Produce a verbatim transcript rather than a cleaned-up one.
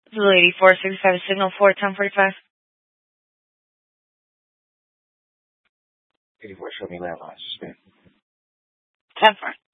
Zulu eighty-four sixty-five signal four ten forty-five. eighty-four, show me landlines. ten four.